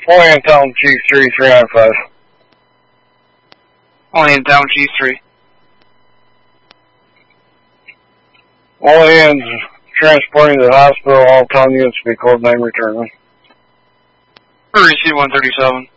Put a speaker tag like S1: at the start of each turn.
S1: Only in town, G3, 395.
S2: Only in town, G3.
S1: All hands transporting to the hospital, all town units to be called 9 return.
S2: Receive 137.